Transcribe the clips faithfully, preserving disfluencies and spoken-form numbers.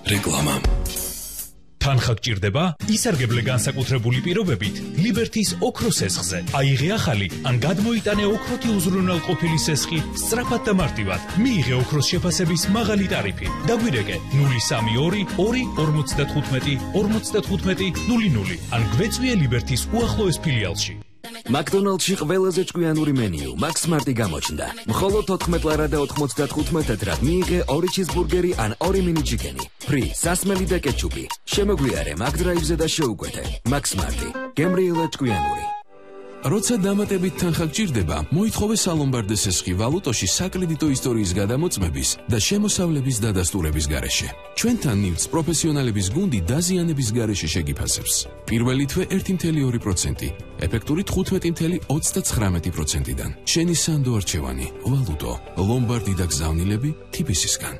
რეკლამა. თანხა გჭირდება? ისარგებლე განსაკუთრებული პირობებით ლიბერთის ოქროს სესხზე. აიღე ახალი ან გადმოიტანე ოქროთი უზრუნველყოფილი სესხი სწრაფად და მარტივად. მიიღე ოქროს შეფასების მაღალი ტარიფი. დაგვირეკე ნული სამი ორი ორი ორმოცდათხუთმეტი ორმოცდათხუთმეტი ნული ნული ან გვეწვიე ლიბერთის უახლოეს ფილიალში. მაკდონალდში ყველაზე ჭკვიანური მენიუ Max Smart-ი გამოჩნდა. მხოლოდ ოთხმეტ ლარა და ოთხმოცდათხუთმეტ წრად მიიღე ორი ჩიზბურგერი ან ორი მინი ჩიკენი. ფრი, სასმელი და კეჩუპი. შემოგვიარე მაგდრაივზე და შეუკვეთე. Max Smart-ი. გემრიელად ჭკვიანური. როცა დამატებით თანხა გჭირდება, მოითხოვე სალომბარდე სესხი ვალუტოში საკრედიტო ისტორიის გადამოწმების და შემოსავლების დადასტურების გარეშე. ჩვენთან ნივთს პროფესიონალების გუნდი დაზიანების გარეშე შეგიფასებს. პირველი თვე ერთი წუთი ორი პროცენტი, ეფექტური თხუთმეტი წუთი ოცდაცხრამეტი პროცენტიდან. შენი სანდო არჩევანი, ვალუტო, ლომბარდი და გზავნილები თიბისისგან.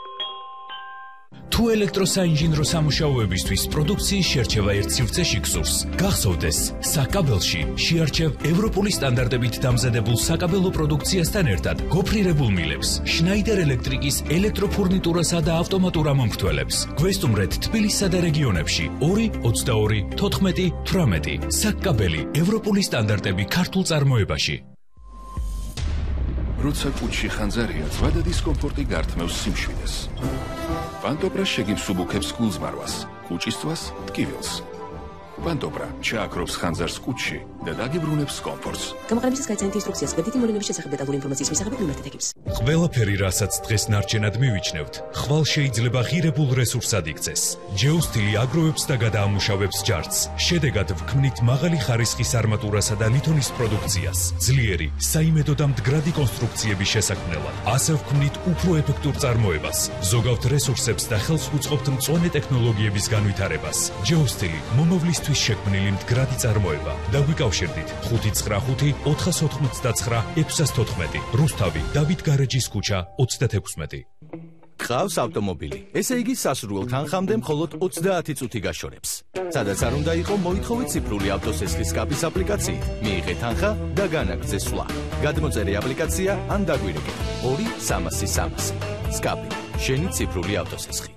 თუ ელექტროსაინჟინრო სამუშაოებისთვის პროდუქციის შერჩევა ერთ სივრცეში გსურს, გახსოვდეს, საკაბელში შეარჩევ ევროპული სტანდარტებით დამზადებულ საკაბელო პროდუქციასთან ერთად გოფრირებულ მილებს, შნაიდერ ელექტრიკის ელექტროფურნიტურასა და ავტომატურ ამომრთველებს. გვესტუმრეთ თბილისსა და რეგიონებში ორი ოცდაორი თოთხმეტი თვრამეტი. საკაბელი ევროპული სტანდარტები ქართულ წარმოებაში. როცა კუჩი ხანძარია, ზვადა დისკომფორტი გართმევს სიმშვიდეს. Pantopra შეგიფსუბუქებს გულზმარვას, კუჭისთვას, ტკივილს. Pantopra ჩააქრობს ხანძარს კუჭში და დაგიბრუნებს კომფორტს. გამოყენებისას გაიცანით ინსტრუქციას გვერდითი მოვლენების შესახებ დეტალური ინფორმაციის მისაღებად მიმართეთ ექიმს. ყველაფერი, რასაც დღეს ნარჩენად მივიჩნევთ, ხვალ შეიძლება ღირებულ რესურსად იქცეს. ჯეოსტილი აგროვებს და გადაამუშავებს ჯარცს. შედეგად ვქმნით მაღალი ხარისხის არმატურასა და ლითონის პროდუქციას, ძლიერი, საიმედო და მდგრადი კონსტრუქციების შესაქმნელად. ასე ვქმნით უფრო ეფექტურ წარმოებას, ზოგავთ რესურსებს და ხელს უწყობთ მწვანე ტექნოლოგიების განვითარებას. ჯეოსტილი მომავლის შექმნილი მდგრადი წარმოება. დაგვიკავშირდით ხუთი ცხრა ხუთი ოთხას ოთხმოცდაცხრა ექვსას თოთხმეტი. რუსთავი, დავით გარეჯის ქუჩა ოცდათექვსმეტი. გყავს ავტომობილი. ესე იგი სასურველ თანხამდე მხოლოდ ოცდაათი წუთი გაშორებს. სადაც არ უნდა იყო, მოითხოვე ციფრული ავტოსესხის კაბის აპლიკაციით. მიიღე თანხა და განაგრძე სვლა. გადმოწერე აპლიკაცია ან დაგვირეკე ორი სამასი სამასი. სკაბი, შენი ციფრული ავტოსესხი.